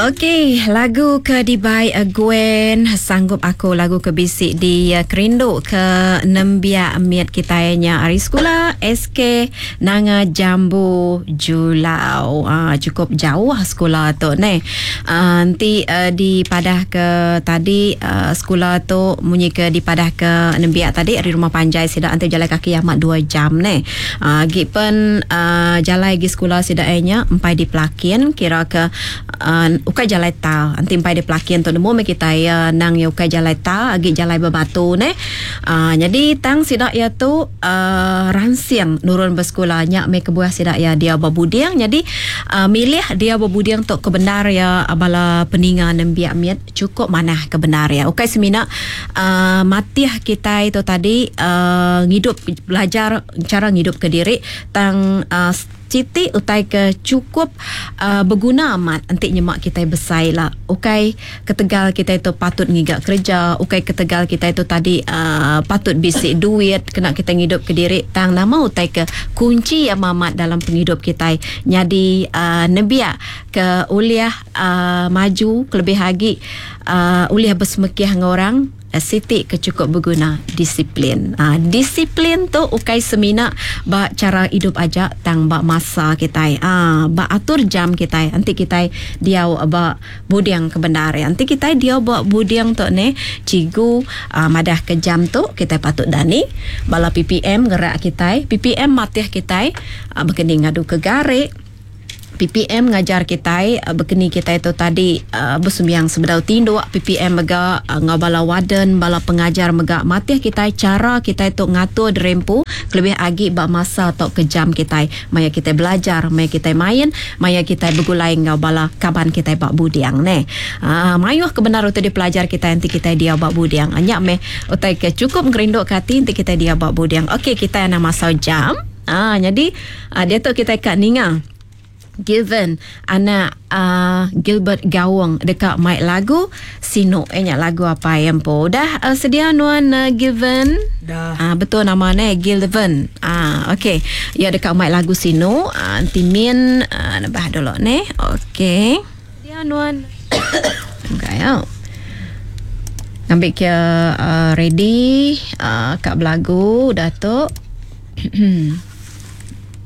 Okey, lagu ke Dibai Gwen Sanggup Aku, lagu ke bisik di Kerindu ke Nembia Miat kitanya hari sekolah SK Nanga Jambu Julau. Cukup jauh sekolah tu ni. Nanti di padah ke tadi sekolah tu munyi ke di padah ke Nembia tadi di Rumah Panjai sidak anti jalan kaki amat 2 jam ni. Gipen jalan gi sekolah sidaknya empai di Pelakin kira ke ukai jalai ta anti empai di Pelakin tu nemu me kita ya nang ya ukai jalai ta agi jalai berbatu ne. Jadi tang sidak ya tu ransiang nurun bersekolahnya me kebuah sidak ya dia berbudiang. Jadi milih dia berbudiang tu kebenar ya bala peningan Nembia miat cukup manah kebenar ya. Ukai semina matiah kita itu tadi ngidup belajar cara ngidup ke diri tang Siti utai ke cukup berguna amat nanti nyemak kita besai lah. Ukai ketegal kita itu patut ngigak kerja, ukai ketegal kita itu tadi patut bisik duit kena kita ngidup ke diri tang nama utai ke kunci yang mamat dalam penghidup kita. Jadi Nembia ke uliah maju kelebih lagi uliah bersemekiah dengan orang Siti ke cukup berguna disiplin. Disiplin tu ukai semina ba cara hidup aja tang ba masa kita. Ba atur jam kita. Nanti kita dia ba budiang kebenar. Nanti kita dia ba budiang tu ne cigu madah ke jam tu kita patut dani bala PPM gerak kita. PPM matiah kita berkening ngadu ke garik. PPM ngajar kita berkeni kita itu tadi bersembiang sebedau tindu. PPM mega ngabala waden bala pengajar mega matih kita cara kita itu ngatur drempu lebih agi bak masa atau kejam kita maya kita belajar maya kita main maya kita bergulai ngabala kaban kita bak budiang ne. Mayuh kebenar untuk dipelajar kita nanti kita dia bak budiang anyak me utai ke cukup ngerinduk kati nanti kita dia bak budiang. Okey kita yang nama jam. Jadi dia tu kita kat ninga Given anak Gilbert Gawang dekat mic lagu Sino lagu apa yang po dah sedia nuan Given dah betul nama ni Gilven. Okey ya dekat mic lagu Sino timin nambah dulu ni. Okey sedia nuan enggak ya ambil ke ready kat belagu Datuk